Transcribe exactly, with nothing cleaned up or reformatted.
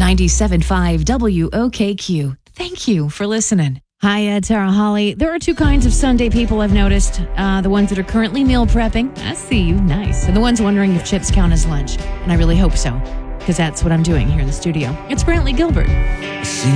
ninety-seven point five W O K Q. Thank you for listening. Hi, uh, Tara Holly. There are two kinds of Sunday people I've noticed. Uh, the ones that are currently meal prepping. I see you. Nice. And the ones wondering if chips count as lunch. And I really hope so, because that's what I'm doing here in the studio. It's Brantley Gilbert. See